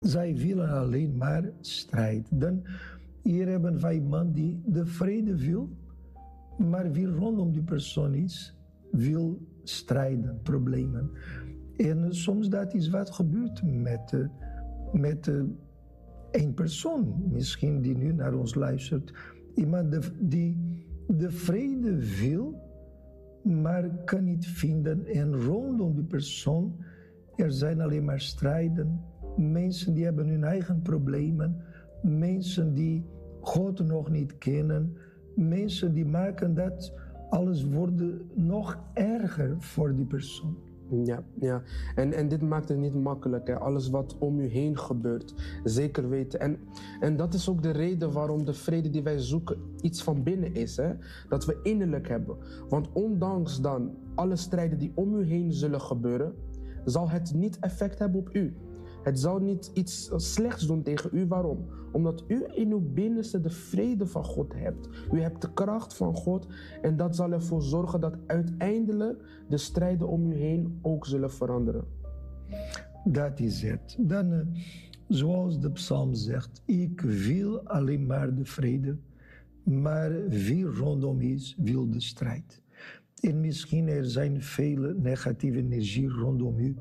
Zij willen alleen maar strijd. Dan hier hebben wij iemand die de vrede wil, maar wie rondom die persoon is, wil strijden, problemen. En soms dat is wat gebeurt met één persoon, misschien die nu naar ons luistert. Iemand die de vrede wil, maar kan niet vinden. En rondom die persoon, er zijn alleen maar strijden. Mensen die hebben hun eigen problemen. Mensen die God nog niet kennen. Mensen die maken dat alles wordt nog erger voor die persoon. Ja. En dit maakt het niet makkelijk. Hè? Alles wat om u heen gebeurt, zeker weten. En dat is ook de reden waarom de vrede die wij zoeken iets van binnen is. Hè? Dat we innerlijk hebben. Want ondanks dan alle strijden die om u heen zullen gebeuren, zal het niet effect hebben op u. Het zal niet iets slechts doen tegen u. Waarom? Omdat u in uw binnenste de vrede van God hebt. U hebt de kracht van God en dat zal ervoor zorgen dat uiteindelijk de strijden om u heen ook zullen veranderen. Dat is het. Dan, zoals de psalm zegt, ik wil alleen maar de vrede, maar wie rondom is, wil de strijd. En misschien er zijn vele negatieve energie rondom u,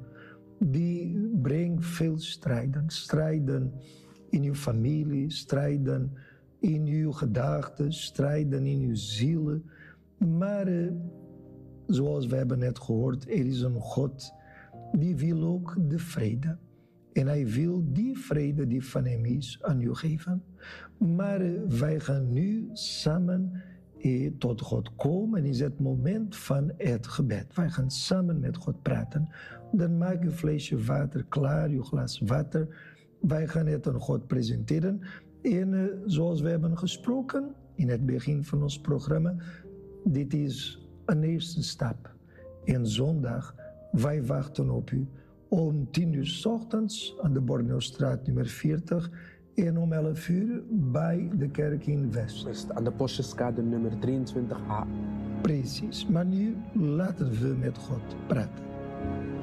die brengt veel strijden. Strijden in uw familie, strijden in uw gedachten, strijden in uw ziel. Maar zoals we hebben net gehoord, er is een God die wil ook de vrede. En hij wil die vrede die van hem is aan u geven. Maar wij gaan nu samen tot God komen. Is het moment van het gebed. Wij gaan samen met God praten. Dan maak je flesje water klaar, je glas water. Wij gaan het aan God presenteren. En zoals we hebben gesproken in het begin van ons programma, dit is een eerste stap. En zondag, wij wachten op u om 10 uur 's ochtends aan de Borneostraat nummer 40 en om 11 uur bij de kerk in West. Aan de Postjeskade nummer 23A. Precies, maar nu laten we met God praten.